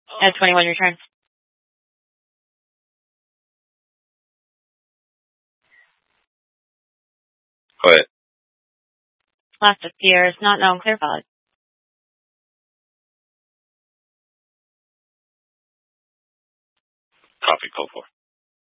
At 21, your turn. Go ahead. Lots of fears, not known, clear valid. Copy, code 4.